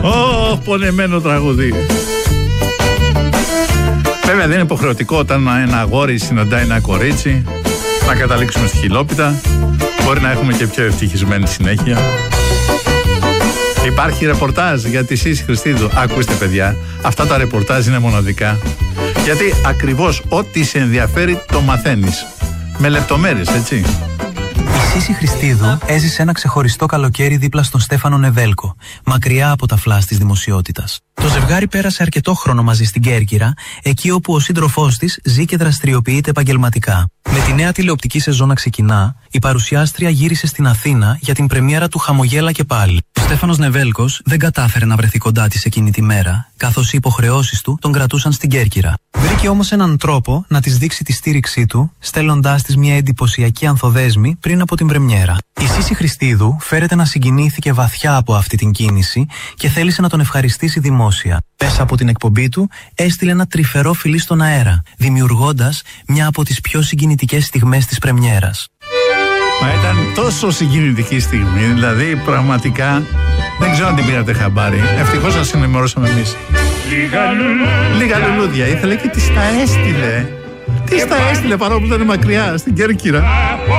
Πονεμένο τραγούδι. Βέβαια δεν είναι υποχρεωτικό όταν ένα αγόρι συναντάει ένα κορίτσι να καταλήξουμε στη χιλόπιτα. Μπορεί να έχουμε και πιο ευτυχισμένη συνέχεια. Υπάρχει ρεπορτάζ για τη Σύση Χριστίδου. Ακούστε παιδιά, αυτά τα ρεπορτάζ είναι μοναδικά. Γιατί ακριβώς ό,τι σε ενδιαφέρει το μαθαίνεις. Με λεπτομέρειες, έτσι. Η Σύση Χριστίδου έζησε ένα ξεχωριστό καλοκαίρι δίπλα στον Στέφανο Νεβέλκο, μακριά από τα φλάς της δημοσιότητας. Το ζευγάρι πέρασε αρκετό χρόνο μαζί στην Κέρκυρα, εκεί όπου ο σύντροφός της ζει και δραστηριοποιείται επαγγελματικά. Με τη νέα τηλεοπτική σεζόν να ξεκινά, η παρουσιάστρια γύρισε στην Αθήνα για την πρεμιέρα του Χαμογέλα και πάλι. Ο Στέφανος Νεβέλκος δεν κατάφερε να βρεθεί κοντά της εκείνη τη μέρα, καθώς οι υποχρεώσεις του τον κρατούσαν στην Κέρκυρα. Βρήκε όμως έναν τρόπο να της δείξει τη στήριξή του, στέλνοντάς της μια εντυπωσιακή ανθοδέσμη πριν από την πρεμιέρα. Η Σύση Χριστίδου φέρεται να συγκινήθηκε βαθιά από αυτή την κίνηση και θέλησε να τον ευχαριστήσει δημόσια. Πέσα από την εκπομπή του, έστειλε ένα τρυφερό φιλί στον αέρα, δημιουργώντας μια από τις πιο συγκινητικές στιγμές της πρεμιέρας. Μα ήταν τόσο συγκινητική στιγμή, δηλαδή πραγματικά δεν ξέρω αν την πήρατε χαμπάρι. Ευτυχώς σας ενημερώσαμε εμείς. Λίγα λουλούδια ήθελε και της τα έστειλε. Της τα έστειλε παρόλο που ήταν μακριά στην Κέρκυρα.